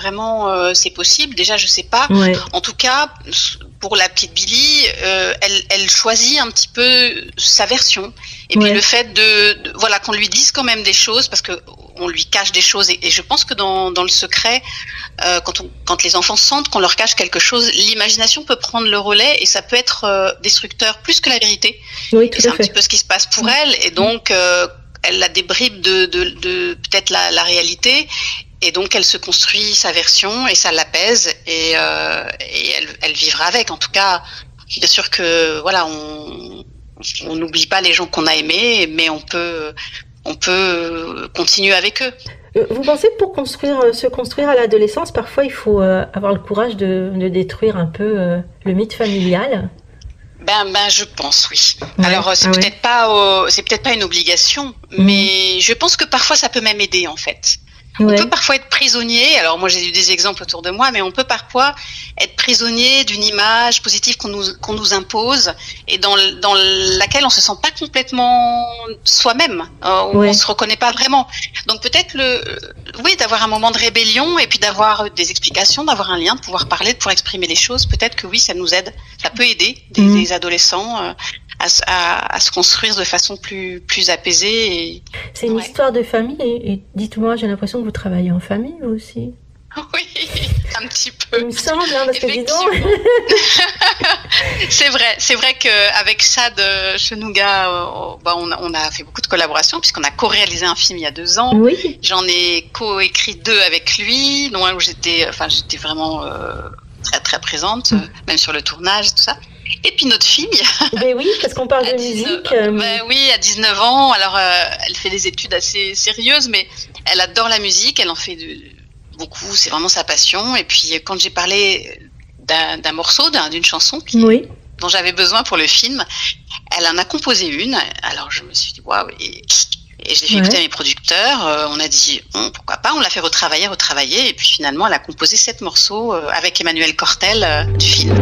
vraiment c'est possible. Déjà, je sais pas. Ouais. En tout cas, pour la petite Billy, elle choisit un petit peu sa version. Et puis le fait voilà, qu'on lui dise quand même des choses, parce que on lui cache des choses. Et je pense que dans le secret, quand les enfants sentent qu'on leur cache quelque chose, l'imagination peut prendre le relais et ça peut être destructeur plus que la vérité. Oui, tout à fait. C'est un petit peu ce qui se passe pour elle. Et donc, elle a des bribes de peut-être la réalité. Et donc, elle se construit sa version et ça l'apaise et elle vivra avec. En tout cas, bien sûr que voilà, on n'oublie pas les gens qu'on a aimés, mais on peut continuer avec eux. Vous pensez que pour se construire à l'adolescence, parfois il faut avoir le courage de détruire un peu le mythe familial? Ben, je pense, oui. Ouais. Alors, c'est peut-être pas une obligation, mais je pense que parfois ça peut même aider, en fait. On peut parfois être prisonnier. Alors moi j'ai eu des exemples autour de moi, mais on peut parfois être prisonnier d'une image positive qu'on nous impose et dans laquelle on se sent pas complètement soi-même. On se reconnaît pas vraiment. Donc peut-être d'avoir un moment de rébellion et puis d'avoir des explications, d'avoir un lien, de pouvoir parler, de pouvoir exprimer les choses. Peut-être que oui, ça nous aide. Ça peut aider des adolescents. À se construire de façon plus apaisée. C'est une histoire de famille et dites-moi, j'ai l'impression que vous travaillez en famille vous aussi. Oui, un petit peu. Il me semble, parce que dis donc. C'est vrai qu'avec Chad Chenouga, on a fait beaucoup de collaborations puisqu'on a co-réalisé un film il y a 2 ans. Oui. J'en ai co-écrit 2 avec lui, dont un où j'étais vraiment très très présente, même sur le tournage et tout ça. Et puis notre fille. Ben oui, parce qu'on parle de musique. Ben oui, à 19 ans. Alors, elle fait des études assez sérieuses, mais elle adore la musique. Elle en fait beaucoup. C'est vraiment sa passion. Et puis, quand j'ai parlé d'un morceau, d'une chanson dont j'avais besoin pour le film, elle en a composé une. Alors, je me suis dit, waouh. Et je l'ai fait écouter à mes producteurs. On a dit, pourquoi pas. On l'a fait retravailler. Et puis, finalement, elle a composé 7 morceaux avec Emmanuel Cortel du film.